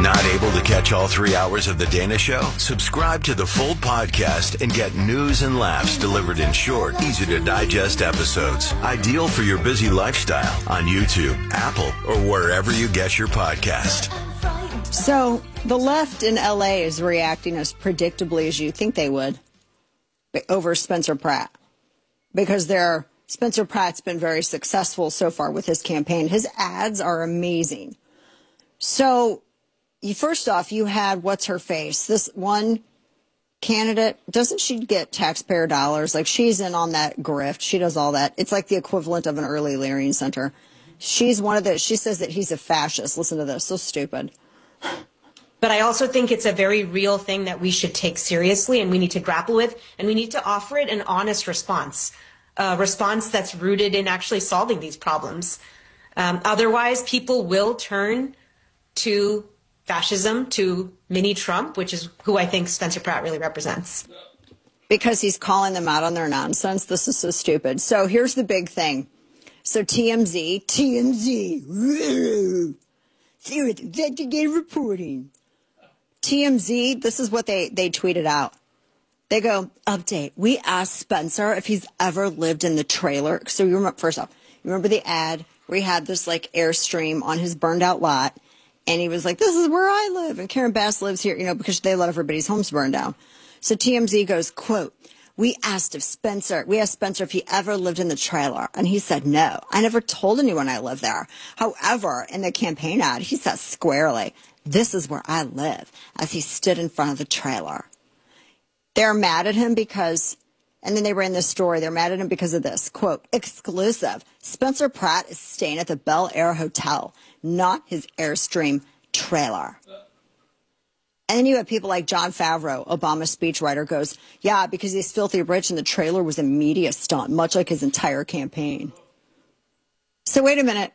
Not able to catch all 3 hours of The Dana Show? Subscribe to the full podcast and get news and laughs delivered in short, easy-to-digest episodes. Ideal for your busy lifestyle on YouTube, Apple, or wherever you get your podcast. So the left in L.A. is reacting as predictably as you think they would over Spencer Pratt. Because Spencer Pratt's been very successful so far with his campaign. His ads are amazing. So, first off, you had what's-her-face. This one candidate, doesn't she get taxpayer dollars? Like, she's in on that grift. She does all that. It's like the equivalent of an early Learning Center. She says that he's a fascist. Listen to this. So stupid. But I also think it's a very real thing that we should take seriously and we need to grapple with, and we need to offer it an honest response, a response that's rooted in actually solving these problems. Otherwise, people will turn to fascism, to mini Trump, which is who I think Spencer Pratt really represents. Because he's calling them out on their nonsense. This is so stupid. So here's the big thing. So TMZ, investigative reporting. TMZ, this is what they tweeted out. They go, update. We asked Spencer if he's ever lived in the trailer. So you remember, first off, you remember the ad where he had this like Airstream on his burned out lot. And he was like, this is where I live. And Karen Bass lives here, because they let everybody's homes burn down. So TMZ goes, quote, we asked Spencer if he ever lived in the trailer. And he said, no, I never told anyone I lived there. However, in the campaign ad, he says squarely, this is where I live, as he stood in front of the trailer. They're mad at him because, and then they ran this story, they're mad at him because of this, quote, exclusive, Spencer Pratt is staying at the Bel Air Hotel, not his Airstream trailer. And then you have people like Jon Favreau, Obama's speechwriter, goes, yeah, because he's filthy rich and the trailer was a media stunt, much like his entire campaign. So wait a minute.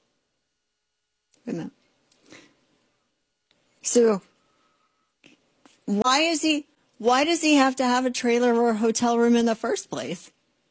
So why does he have to have a trailer or a hotel room in the first place?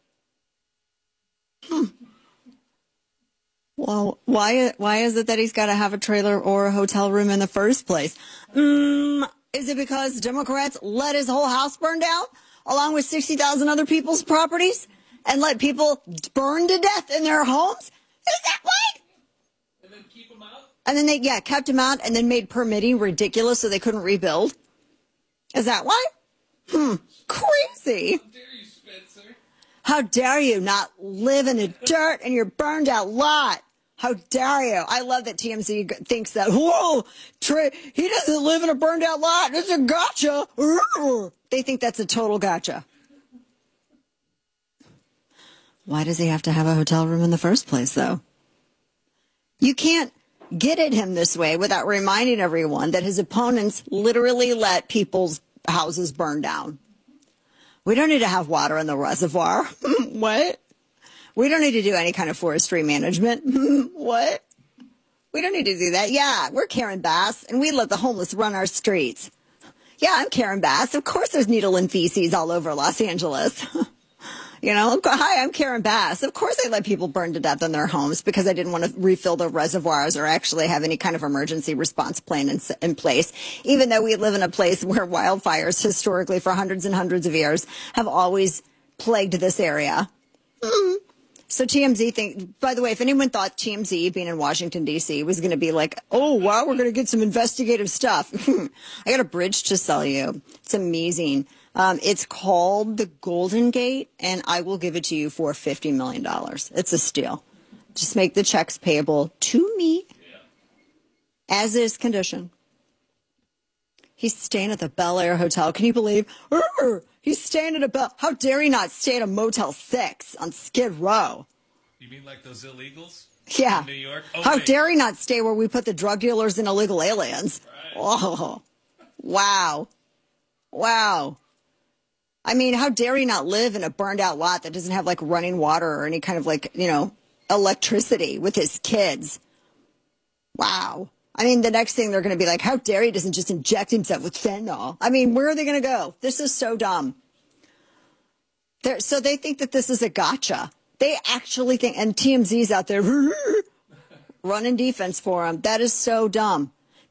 Well, why is it that he's got to have a trailer or a hotel room in the first place? Is it because Democrats let his whole house burn down along with 60,000 other people's properties and let people burn to death in their homes? Is that why? And then keep him out? And then they kept him out and then made permitting ridiculous so they couldn't rebuild. Is that why? Crazy. How dare you, Spencer? How dare you not live in the dirt in your burned out lot? How dare you? I love that TMZ thinks that, whoa, he doesn't live in a burned out lot. It's a gotcha. They think that's a total gotcha. Why does he have to have a hotel room in the first place, though? You can't get at him this way without reminding everyone that his opponents literally let people's houses burn down. We don't need to have water in the reservoir. What? We don't need to do any kind of forestry management. What? We don't need to do that. Yeah, we're Karen Bass, and we let the homeless run our streets. Yeah, I'm Karen Bass. Of course there's needle and feces all over Los Angeles. Hi, I'm Karen Bass. Of course I let people burn to death in their homes because I didn't want to refill the reservoirs or actually have any kind of emergency response plan in place, even though we live in a place where wildfires historically for hundreds and hundreds of years have always plagued this area. So TMZ by the way, if anyone thought TMZ being in Washington, D.C. was going to be like, oh, wow, we're going to get some investigative stuff. I got a bridge to sell you. It's amazing. It's called the Golden Gate, and I will give it to you for $50 million. It's a steal. Just make the checks payable to me as is condition. He's staying at the Bel Air Hotel. Can you believe? He's staying at how dare he not stay at a Motel 6 on Skid Row? You mean like those illegals? Yeah. In New York? How dare he not stay where we put the drug dealers and illegal aliens? Right. Oh, wow. I mean, how dare he not live in a burned out lot that doesn't have like running water or any kind of electricity with his kids? Wow. I mean, the next thing they're going to be like, how dare he doesn't just inject himself with fentanyl? I mean, where are they going to go? This is so dumb. So they think that this is a gotcha. They actually think, and TMZ's out there running defense for him. That is so dumb.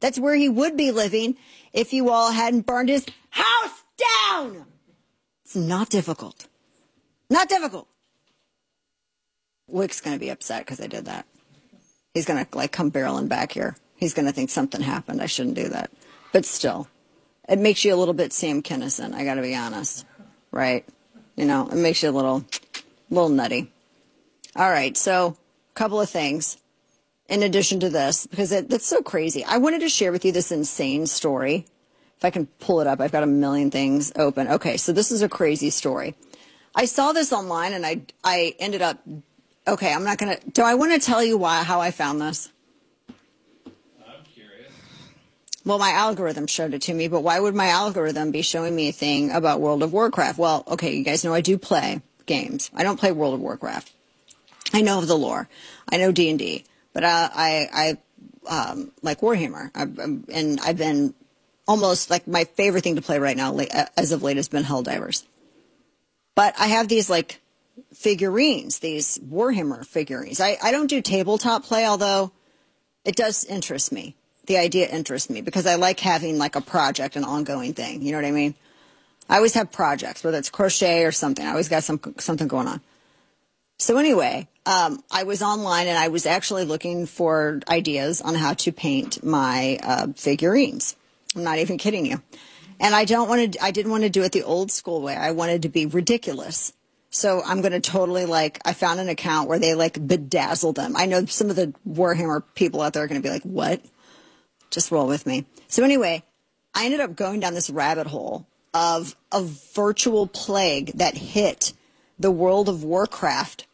That's where he would be living if you all hadn't burned his house down. It's not difficult. Not difficult. Wick's going to be upset because I did that. He's going to come barreling back here. He's going to think something happened. I shouldn't do that. But still, it makes you a little bit Sam Kinison. I got to be honest, right? It makes you a little nutty. All right. So a couple of things in addition to this, because that's so crazy. I wanted to share with you this insane story. If I can pull it up, I've got a million things open. Okay. So this is a crazy story. I saw this online and I ended up, okay, I'm not going to, do I want to tell you how I found this? I'm curious. Well, my algorithm showed it to me, but why would my algorithm be showing me a thing about World of Warcraft? Well, okay, you guys know I do play games. I don't play World of Warcraft. I know of the lore. I know D&D, but I like Warhammer. And I've been almost like my favorite thing to play right now, as of late, has been Helldivers. But I have these figurines, these Warhammer figurines. I don't do tabletop play, although it does interest me. The idea interests me because I like having a project, an ongoing thing. You know what I mean? I always have projects, whether it's crochet or something. I always got something going on. So anyway, I was online and I was actually looking for ideas on how to paint my figurines. I'm not even kidding you. And I didn't want to do it the old school way. I wanted to be ridiculous. So I'm going to totally I found an account where they bedazzle them. I know some of the Warhammer people out there are going to be like, what? Just roll with me. So anyway, I ended up going down this rabbit hole of a virtual plague that hit the World of Warcraft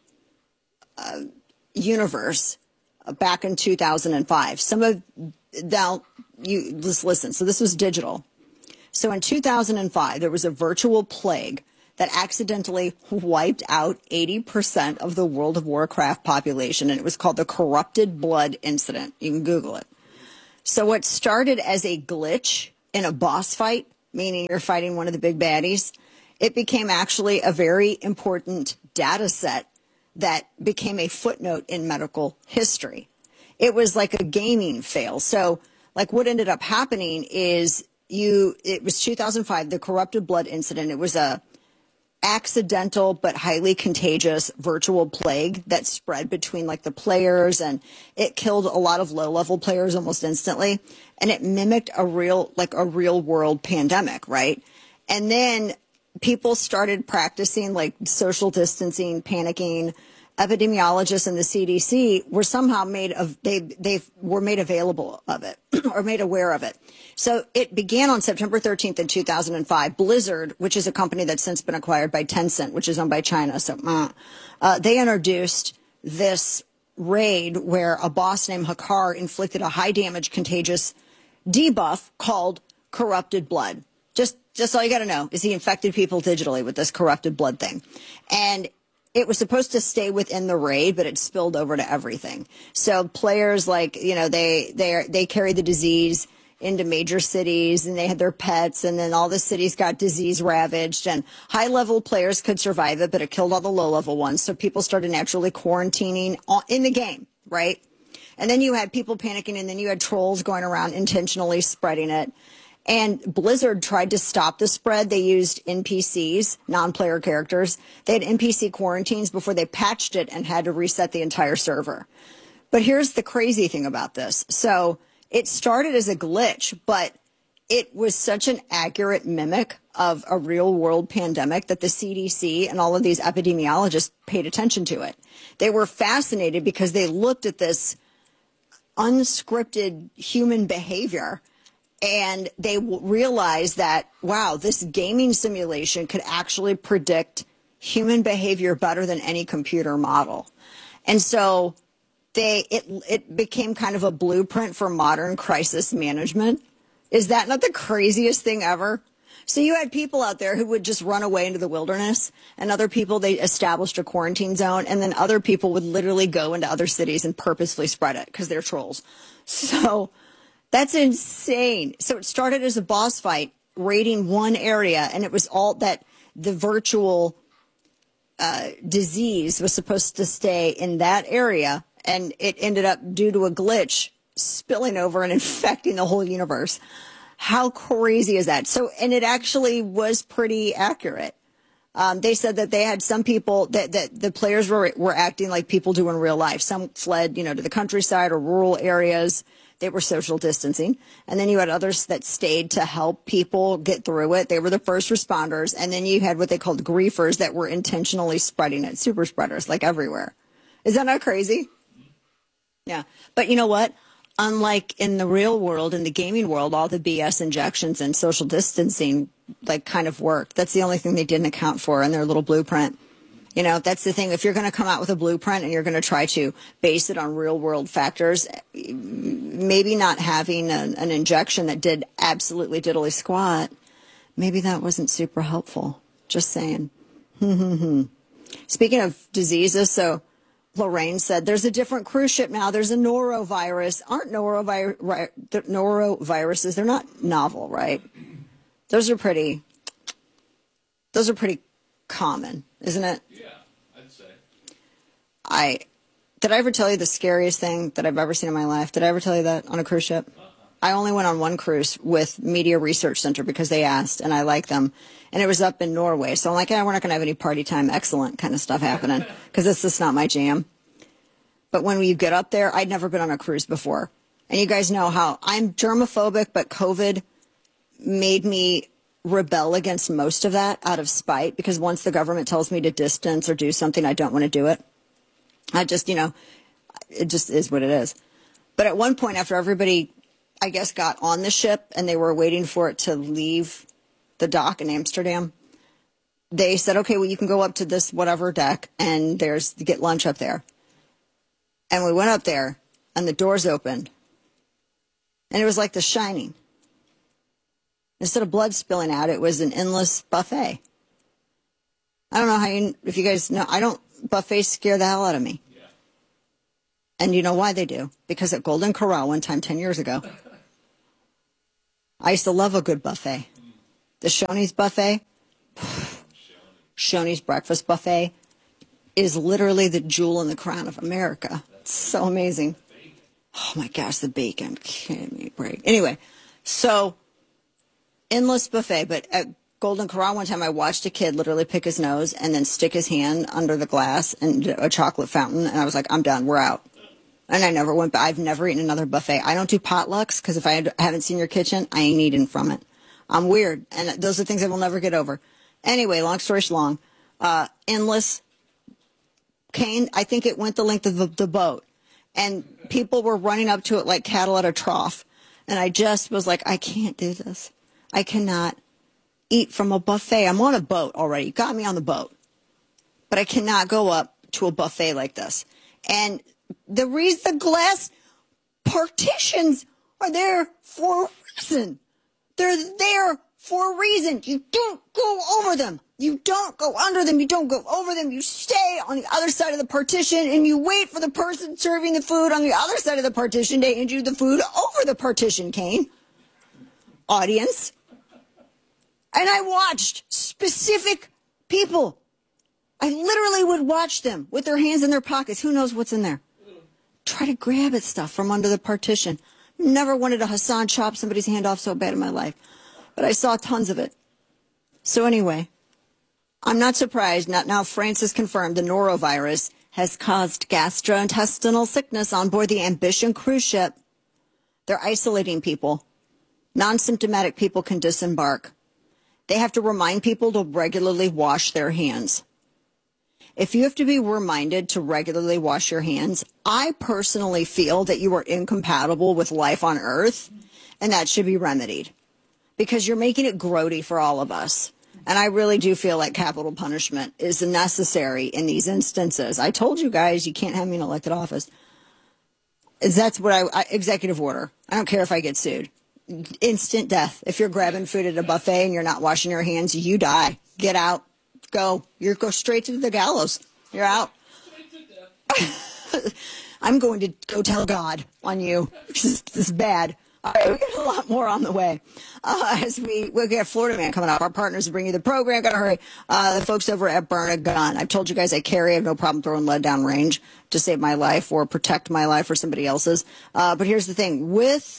universe back in 2005. Now you just listen. So this was digital. So in 2005, there was a virtual plague that accidentally wiped out 80% of the World of Warcraft population, and it was called the Corrupted Blood Incident. You can Google it. So what started as a glitch in a boss fight, meaning you're fighting one of the big baddies, it became actually a very important data set that became a footnote in medical history. It was like a gaming fail. So what ended up happening is it was 2005, the Corrupted Blood Incident. It was a accidental but highly contagious virtual plague that spread between the players, and it killed a lot of low-level players almost instantly, and it mimicked a real world pandemic, right? And then people started practicing social distancing, panicking. Epidemiologists and the CDC were somehow they were made available of it or made aware of it. So it began on September 13th in 2005. Blizzard, which is a company that's since been acquired by Tencent, which is owned by China. So they introduced this raid where a boss named Hakar inflicted a high damage contagious debuff called Corrupted Blood. Just all you got to know is he infected people digitally with this corrupted blood thing. And it was supposed to stay within the raid, but it spilled over to everything. So players they carry the disease into major cities, and they had their pets, and then all the cities got disease ravaged, and high level players could survive it, but it killed all the low level ones. So people started naturally quarantining in the game, right? And then you had people panicking, and then you had trolls going around intentionally spreading it. And Blizzard tried to stop the spread. They used NPCs, non-player characters. They had NPC quarantines before they patched it and had to reset the entire server. But here's the crazy thing about this. So it started as a glitch, but it was such an accurate mimic of a real world pandemic that the CDC and all of these epidemiologists paid attention to it. They were fascinated because they looked at this unscripted human behavior, and they realized that, wow, this gaming simulation could actually predict human behavior better than any computer model. And so it became kind of a blueprint for modern crisis management. Is that not the craziest thing ever? So you had people out there who would just run away into the wilderness, and other people, they established a quarantine zone, and then other people would literally go into other cities and purposefully spread it because they're trolls. So that's insane. So it started as a boss fight, raiding one area, and it was all that the virtual disease was supposed to stay in that area, and it ended up, due to a glitch, spilling over and infecting the whole universe. How crazy is that? So, and it actually was pretty accurate. They said that they had some people that the players were acting like people do in real life. Some fled, to the countryside or rural areas. They were social distancing. And then you had others that stayed to help people get through it. They were the first responders. And then you had what they called griefers that were intentionally spreading it. Super spreaders, like everywhere. Is that not crazy? Yeah. But you know what? Unlike in the real world, in the gaming world, all the BS injections and social distancing kind of worked. That's the only thing they didn't account for in their little blueprint. That's the thing. If you're going to come out with a blueprint and you're going to try to base it on real world factors, maybe not having an injection that did absolutely diddly squat, maybe that wasn't super helpful. Just saying. Speaking of diseases, so Lorraine said, there's a different cruise ship now. There's a norovirus. Aren't noroviruses, they're not novel, right? Those are pretty common, isn't it? Yeah, I'd say. Did I ever tell you the scariest thing that I've ever seen in my life? Did I ever tell you that on a cruise ship? I only went on one cruise with Media Research Center because they asked, and I like them. And it was up in Norway. So I'm like, we're not going to have any party time, excellent kind of stuff happening because it's just not my jam. But when you get up there, I'd never been on a cruise before. And you guys know how I'm germophobic, but COVID made me rebel against most of that out of spite because once the government tells me to distance or do something, I don't want to do it. I just, it just is what it is. But at one point after everybody, I guess, got on the ship and they were waiting for it to leave the dock in Amsterdam, they said, okay, well, you can go up to this whatever deck and get lunch up there. And we went up there and the doors opened and it was like The Shining. Instead of blood spilling out, it was an endless buffet. I don't know if you guys know, buffets scare the hell out of me. Yeah. And you know why they do? Because at Golden Corral one time 10 years ago, I used to love a good buffet. The Shoney's buffet, Shoney's breakfast buffet, is literally the jewel in the crown of America. It's so amazing. Oh my gosh, the bacon. Give me a break. Anyway, so endless buffet, but at Golden Corral one time I watched a kid literally pick his nose and then stick his hand under the glass and a chocolate fountain, and I was like, I'm done, we're out. And I never went back. I've never eaten another buffet. I don't do potlucks because if I haven't seen your kitchen, I ain't eating from it. I'm weird, and those are things I will never get over. Anyway, long story long, endless cane. I think it went the length of the boat, and people were running up to it like cattle at a trough, and I just was like, I can't do this. I cannot eat from a buffet. I'm on a boat already. You got me on the boat. But I cannot go up to a buffet like this. And the glass partitions are there for a reason. They're there for a reason. You don't go over them. You don't go under them. You don't go over them. You stay on the other side of the partition and you wait for the person serving the food on the other side of the partition to hand you the food over the partition, Kane. Audience. And I watched specific people. I literally would watch them with their hands in their pockets. Who knows what's in there? Try to grab at stuff from under the partition. Never wanted to Hassan chop somebody's hand off so bad in my life. But I saw tons of it. So anyway, I'm not surprised. Now France has confirmed the norovirus has caused gastrointestinal sickness on board the Ambition cruise ship. They're isolating people. Non-symptomatic people can disembark. They have to remind people to regularly wash their hands. If you have to be reminded to regularly wash your hands, I personally feel that you are incompatible with life on Earth, and that should be remedied because you're making it grody for all of us. And I really do feel like capital punishment is necessary in these instances. I told you guys you can't have me in elected office. That's what executive order. I don't care if I get sued. Instant death. If you're grabbing food at a buffet and you're not washing your hands, you die. Get out. Go. You go straight to the gallows. You're out. I'm going to go tell God on you. This is bad. All right, we got a lot more on the way. As we got Florida Man coming up. Our partners will bring you the program. Got to hurry. The folks over at Burn a Gun. I've told you guys I have no problem throwing lead down range to save my life or protect my life or somebody else's. But here's the thing with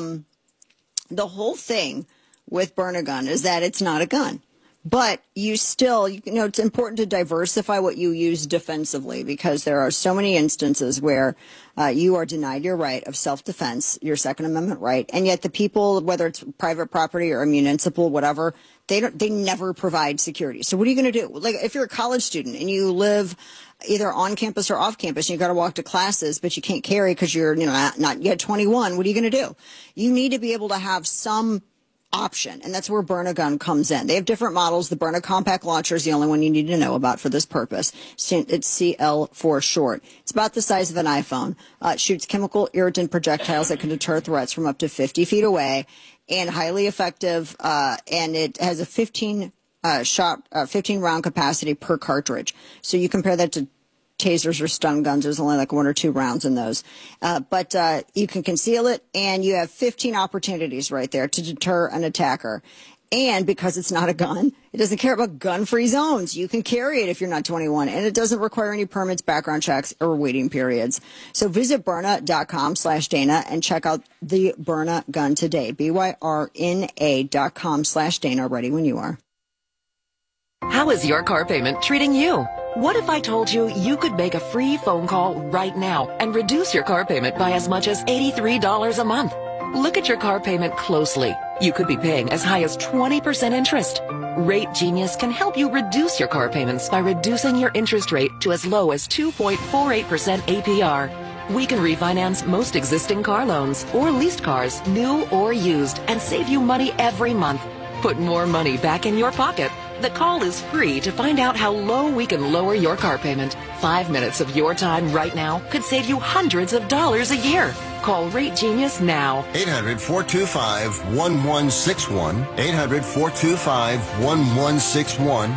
the whole thing with Burn a Gun is that it's not a gun. But you still, it's important to diversify what you use defensively, because there are so many instances where you are denied your right of self-defense, your Second Amendment right, and yet the people, whether it's private property or municipal, whatever, they never provide security. So what are you going to do? Like if you're a college student and you live either on campus or off campus, and you got to walk to classes, but you can't carry because you're not yet 21. What are you going to do? You need to be able to have some option, and that's where Burn a Gun comes in. They have different models. The Burn a Compact Launcher is the only one you need to know about for this purpose. It's CL for short. It's about the size of an iPhone. It shoots chemical irritant projectiles that can deter threats from up to 50 feet away, and highly effective. And it has a 15 round capacity per cartridge. So you compare that to tasers or stun guns. There's only like 1 or 2 rounds in those. But you can conceal it, and you have 15 opportunities right there to deter an attacker. And because it's not a gun, it doesn't care about gun-free zones. You can carry it if you're not 21, and it doesn't require any permits, background checks, or waiting periods. So visit Byrna.com/Dana and check out the Burn a Gun today. BYRNA.com/Dana. Ready when you are. How is your car payment treating you? What if I told you you could make a free phone call right now and reduce your car payment by as much as $83 a month? Look at your car payment closely. You could be paying as high as 20% interest. Rate Genius can help you reduce your car payments by reducing your interest rate to as low as 2.48% APR. We can refinance most existing car loans or leased cars, new or used, and save you money every month. Put more money back in your pocket. The call is free to find out how low we can lower your car payment. 5 minutes of your time right now could save you hundreds of dollars a year. Call Rate Genius now. 800-425-1161. 800-425-1161.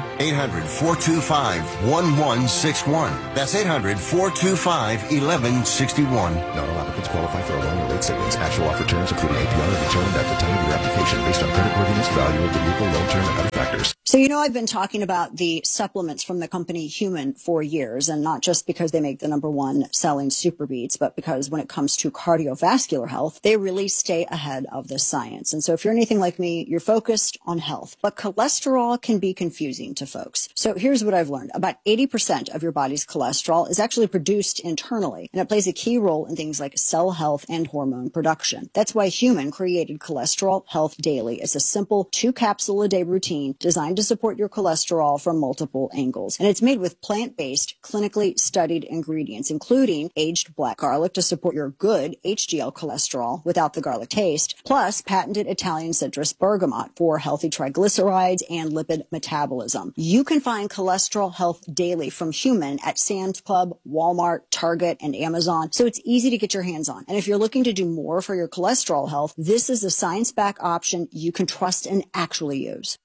800-425-1161. That's 800-425-1161. Not all applicants qualify for a loan or rate savings. Actual offer terms, including APR, are determined at the time of your application based on creditworthiness, value of the vehicle, loan term, and other factors. So, I've been talking about the supplements from the company Human for years, and not just because they make the #1 selling Super Beats, but because when it comes to cardiovascular health, they really stay ahead of the science. And so if you're anything like me, you're focused on health, but cholesterol can be confusing to folks. So here's what I've learned. About 80% of your body's cholesterol is actually produced internally, and it plays a key role in things like cell health and hormone production. That's why Human created Cholesterol Health Daily. It's a simple 2-capsule-a-day routine designed to support your cholesterol from multiple angles. And it's made with plant-based, clinically studied ingredients, including aged black garlic to support your good HDL cholesterol without the garlic taste, plus patented Italian citrus bergamot for healthy triglycerides and lipid metabolism. You can find Cholesterol Health Daily from Human at Sam's Club, Walmart, Target, and Amazon, so it's easy to get your hands on. And if you're looking to do more for your cholesterol health, this is a science-backed option you can trust and actually use.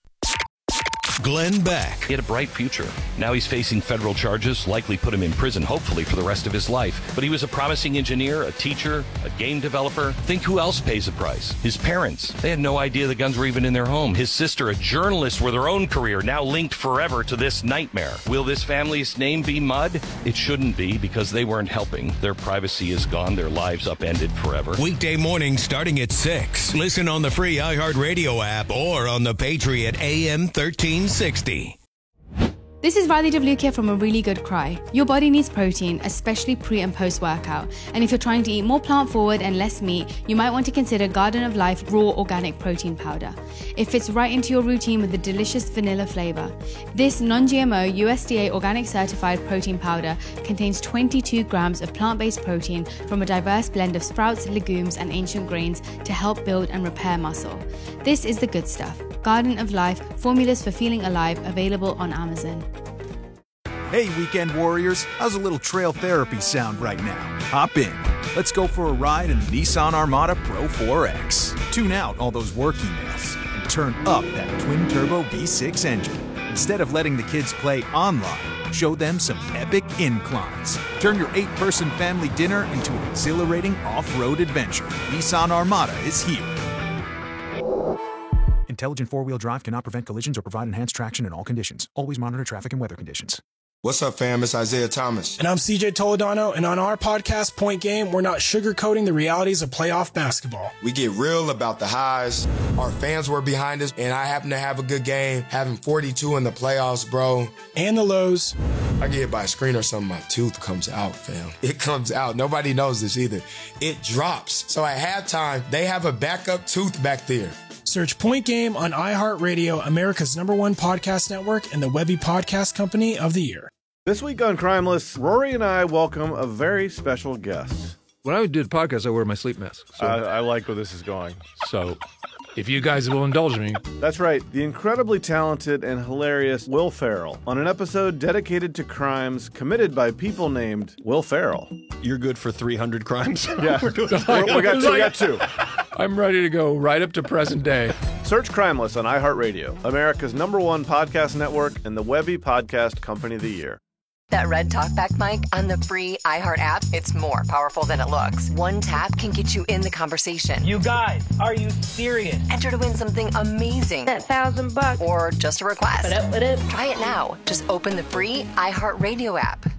Glenn Beck. He had a bright future. Now he's facing federal charges, likely put him in prison, hopefully for the rest of his life. But he was a promising engineer, a teacher, a game developer. Think who else pays a price? His parents. They had no idea the guns were even in their home. His sister, a journalist with her own career, now linked forever to this nightmare. Will this family's name be mud? It shouldn't be, because they weren't helping. Their privacy is gone. Their lives upended forever. Weekday mornings starting at 6. Listen on the free iHeartRadio app or on the Patriot AM 1360. This is Riley WK from A Really Good Cry. Your body needs protein, especially pre and post workout. And if you're trying to eat more plant forward and less meat, you might want to consider Garden of Life Raw Organic Protein Powder. It fits right into your routine with a delicious vanilla flavor. This non-GMO USDA organic certified protein powder contains 22 grams of plant-based protein from a diverse blend of sprouts, legumes, and ancient grains to help build and repair muscle. This is the good stuff. Garden of Life, formulas for feeling alive, available on Amazon. Hey, weekend warriors, how's a little trail therapy sound right now? Hop in. Let's go for a ride in the Nissan Armada Pro 4X. Tune out all those work emails and turn up that twin-turbo V6 engine. Instead of letting the kids play online, Show them some epic inclines. Turn your 8-person family dinner into an exhilarating off-road adventure. Nissan Armada is here. Intelligent four-wheel drive cannot prevent collisions or provide enhanced traction in all conditions. Always monitor traffic and weather conditions. What's up, fam? It's Isaiah Thomas. And I'm CJ Toledano, and on our podcast, Point Game, we're not sugarcoating the realities of playoff basketball. We get real about the highs. Our fans were behind us, and I happen to have a good game, having 42 in the playoffs, bro. And the lows. I get hit by a screen or something, my tooth comes out, fam. It comes out. Nobody knows this either. It drops. So at halftime, they have a backup tooth back there. Search Point Game on iHeartRadio, America's #1 podcast network, and the Webby Podcast Company of the Year. This week on Crimeless, Rory and I welcome a very special guest. When I do the podcast, I wear my sleep mask. So. I like where this is going. So, if you guys will indulge me. That's right, the incredibly talented and hilarious Will Ferrell on an episode dedicated to crimes committed by people named Will Ferrell. You're good for 300 crimes? Yeah, we got two. I'm ready to go right up to present day. Search Crimeless on iHeartRadio, America's #1 podcast network, and the Webby Podcast Company of the Year. That red talkback mic on the free iHeart app, it's more powerful than it looks. One tap can get you in the conversation. You guys, are you serious? Enter to win something amazing. That $1,000. Or just a request. What up? Try it now. Just open the free iHeart Radio app.